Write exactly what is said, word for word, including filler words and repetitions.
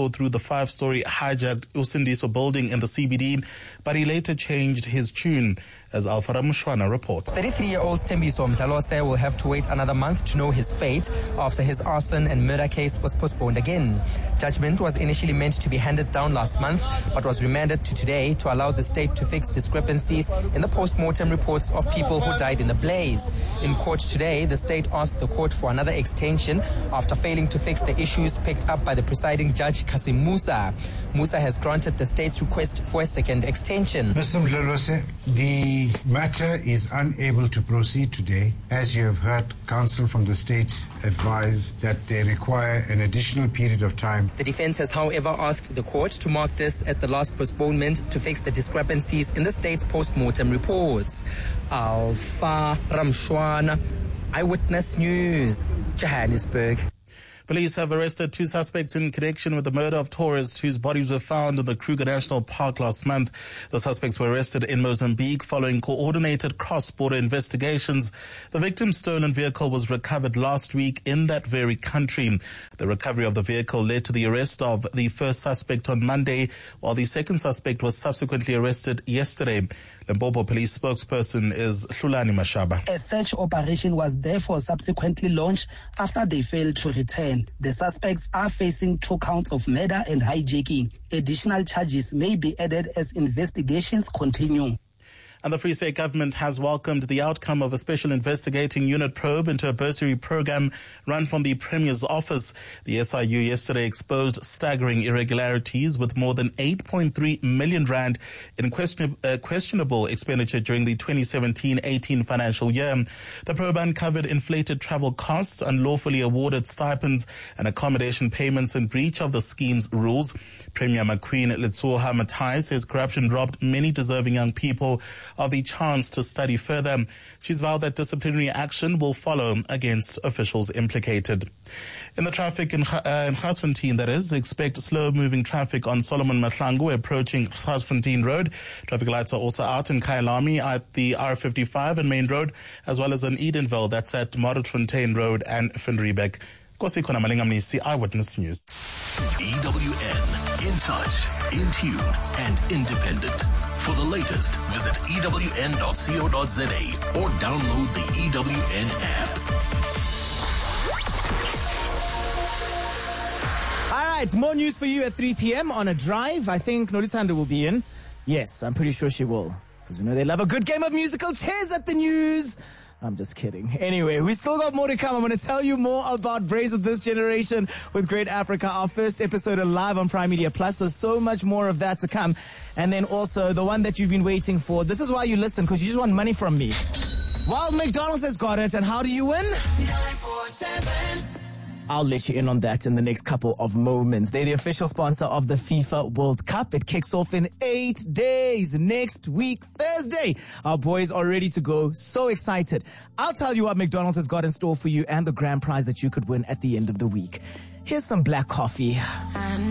tore through the five-story hijacked Usindiso building in the C B D, but he later changed his tune, as Alfara Mushwana reports. thirty-three-year-old Stembiso Mdlalose will have to wait another month to know his fate after his arson and murder case was postponed again. Judgment was initially meant to be handed down last month, but was remanded to today to allow the state to fix discrepancies in the post-mortem reports of people who died in the blaze. In court today, the state asked the court for another extension after failing to fix the issues picked up by the presiding judge, Kasim Musa. Musa has granted the state's request for a second extension. Mister Mdlalose, the matter is unable to proceed today. As you have heard, counsel from the state advise that they require an additional period of time. The defense has, however, asked the court to mark this as the last postponement to fix the discrepancies in the state's post-mortem reports. Alfa Ramshwana, Eyewitness News, Johannesburg. Police have arrested two suspects in connection with the murder of tourists whose bodies were found in the Kruger National Park last month. The suspects were arrested in Mozambique following coordinated cross-border investigations. The victim's stolen vehicle was recovered last week in that very country. The recovery of the vehicle led to the arrest of the first suspect on Monday, while the second suspect was subsequently arrested yesterday. Limpopo police spokesperson is Hlulani Mashaba. A search operation was therefore subsequently launched after they failed to return. The suspects are facing two counts of murder and hijacking. Additional charges may be added as investigations continue. And the Free State government has welcomed the outcome of a special investigating unit probe into a bursary program run from the Premier's office. The S I U yesterday exposed staggering irregularities with more than eight point three million rand in question, uh, questionable expenditure during the twenty seventeen eighteen financial year. The probe uncovered inflated travel costs, unlawfully awarded stipends and accommodation payments in breach of the scheme's rules. Premier McQueen Letsoha Matai says corruption robbed many deserving young people of the chance to study further. She's vowed that disciplinary action will follow against officials implicated. In the traffic in, uh, in Garsfontein, that is, expect slow-moving traffic on Solomon Mahlangu approaching Garsfontein Road. Traffic lights are also out in Kyalami at the R fifty-five and Main Road, as well as in Edenville, that's at Modderfontein Road and Finriebeck. Kosi Kona Malingamnisi, Eyewitness News. E W N, in touch, in tune, and independent. For the latest, visit E W N dot co dot za or download the E W N app. All right, more news for you at three p.m. on a drive. I think Norisanda will be in. Yes, I'm pretty sure she will, because we know they love a good game of musical chairs at the news. I'm just kidding. Anyway, we still got more to come. I'm going to tell you more about Braves of This Generation with Great Africa, our first episode live on Prime Media Plus. So, so much more of that to come. And then also the one that you've been waiting for. This is why you listen, because you just want money from me. Wild McDonald's has got it. And how do you win? nine four seven I'll let you in on that in the next couple of moments. They're the official sponsor of the FIFA World Cup. It kicks off in eight days next week, Thursday. Our boys are ready to go. So excited. I'll tell you what McDonald's has got in store for you and the grand prize that you could win at the end of the week. Here's some black coffee.